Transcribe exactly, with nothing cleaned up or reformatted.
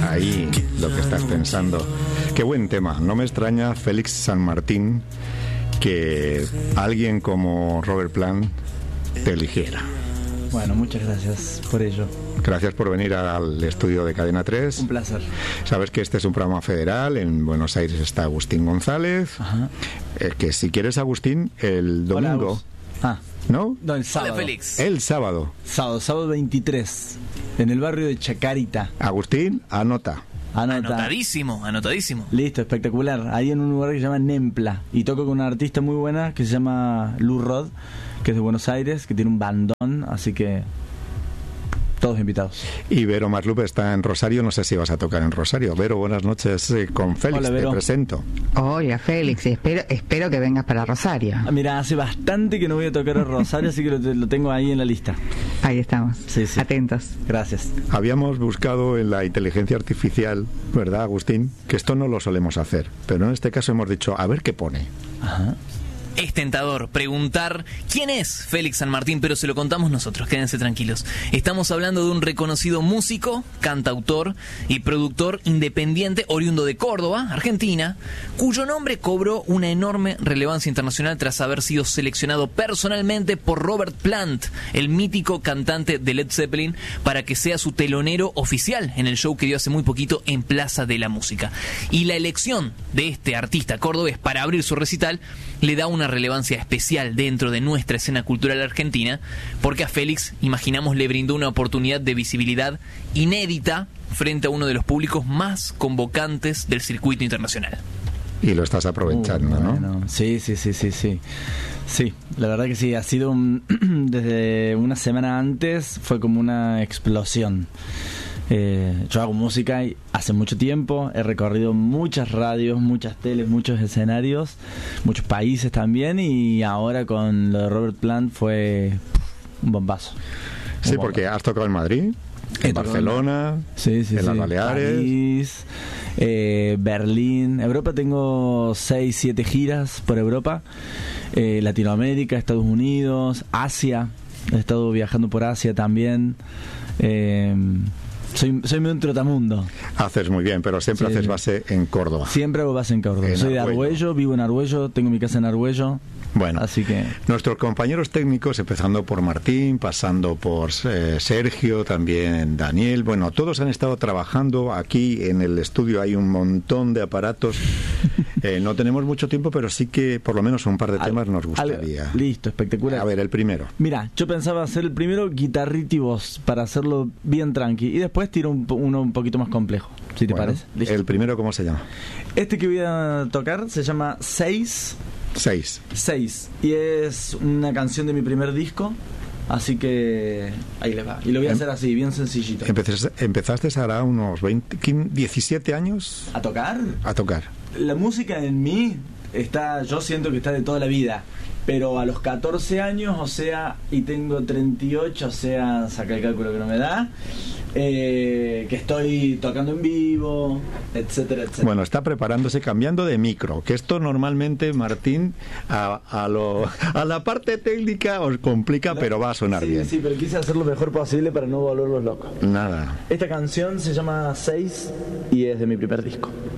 ahí lo que estás pensando. Qué buen tema. No me extraña, Félix San Martín, que alguien como Robert Plant te eligiera. Bueno, muchas gracias por ello. Gracias por venir al estudio de Cadena tres. Un placer. Sabes que este es un programa federal. En Buenos Aires está Agustín González. Ajá. Eh, que si quieres, Agustín, el domingo. Hola, ah. ¿No? No, el sábado. Hola, Félix. El sábado. Sábado, sábado veintitrés, en el barrio de Chacarita. Agustín, anota. Anota. Anotadísimo, anotadísimo. Listo, espectacular. Ahí en un lugar que se llama Nempla. Y toco con una artista muy buena que se llama Lou Rod, que es de Buenos Aires, que tiene un bandón, así que todos invitados. Y Vero Maslupe está en Rosario, no sé si vas a tocar en Rosario. Vero, buenas noches, eh, con Félix. Hola, Vero. Te presento. Hola, Félix, espero, espero que vengas para Rosario. Ah, mira, hace bastante que no voy a tocar en Rosario, así que lo, lo tengo ahí en la lista. Ahí estamos, Sí, sí. atentos. Gracias. Habíamos buscado en la inteligencia artificial, ¿verdad, Agustín? Que esto no lo solemos hacer, pero en este caso hemos dicho, a ver qué pone. Ajá. Es tentador preguntar quién es Félix San Martín, pero se lo contamos nosotros, quédense tranquilos. Estamos hablando de un reconocido músico, cantautor y productor independiente oriundo de Córdoba, Argentina, cuyo nombre cobró una enorme relevancia internacional tras haber sido seleccionado personalmente por Robert Plant, el mítico cantante de Led Zeppelin, para que sea su telonero oficial en el show que dio hace muy poquito en Plaza de la Música. Y la elección de este artista cordobés para abrir su recital le da una relevancia especial dentro de nuestra escena cultural argentina, porque a Félix, imaginamos, le brindó una oportunidad de visibilidad inédita frente a uno de los públicos más convocantes del circuito internacional. Y lo estás aprovechando, Uh, ¿no? bueno. Sí, sí, sí, sí, sí. Sí, la verdad que sí, ha sido un, desde una semana antes fue como una explosión. Eh, yo hago música hace mucho tiempo, he recorrido muchas radios, muchas teles, muchos escenarios, muchos países también, y ahora con lo de Robert Plant fue un bombazo. Un Sí, bombazo. porque has tocado en Madrid, He en tocado Barcelona, Sí, sí, en sí. las Baleares. París, eh, Berlín. Europa tengo seis, siete giras por Europa. Eh, Latinoamérica, Estados Unidos, Asia. He estado viajando por Asia también. Eh, soy, soy medio un trotamundo. Haces muy bien, pero siempre Sí, haces sí. base en Córdoba. Siempre hago base en Córdoba. En Soy de Argüello. Argüello, vivo en Argüello, tengo mi casa en Argüello. Bueno, Así que nuestros compañeros técnicos, empezando por Martín, pasando por eh, Sergio, también Daniel, bueno, todos han estado trabajando aquí en el estudio, hay un montón de aparatos. Eh, no tenemos mucho tiempo, pero sí que por lo menos un par de temas nos gustaría. Al- listo, espectacular. A ver, el primero. Mira, yo pensaba hacer el primero guitarrita y voz para hacerlo bien tranqui, y después tiro un, po- uno un poquito más complejo, si te Bueno, parece. Listo. el primero, ¿cómo se llama? Este que voy a tocar se llama seis Seis. seis y es una canción de mi primer disco, así que ahí le va. Y lo voy a Em- hacer así, bien sencillito. Empezaste, empezaste ahora unos veinte, quince, diecisiete años ¿A tocar? a tocar. La música en mí está, yo siento que está de toda la vida, pero a los catorce años, o sea, y tengo treinta y ocho, o sea, saca el cálculo que no me da, eh, que estoy tocando en vivo, etcétera, etcétera. Bueno, está preparándose, cambiando de micro, que esto normalmente, Martín, a, a, lo, a la parte técnica os complica, pero va a sonar sí, bien. Sí, pero quise hacer lo mejor posible para no volverlos locos. Nada. Esta canción se llama seis y es de mi primer disco.